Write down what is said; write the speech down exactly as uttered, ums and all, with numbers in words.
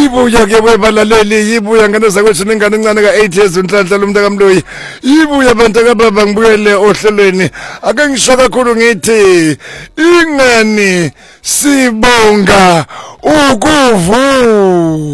Ibuya ke webalaleli yibuya ngane zakwethu nengane encane ka eight years unhlanhla lo mntaka Mloyi ibuya abantu kababa ngibuyele ohlelweni ake ngisho kakhulu ngithi ingane sibonga ukuvu